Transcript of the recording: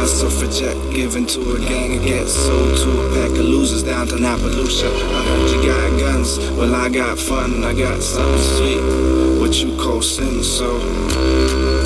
suffragette given to a gang and get sold to a pack of losers down to Appaloosa. I heard you got guns, well I got fun, I got something sweet, what you call sin, so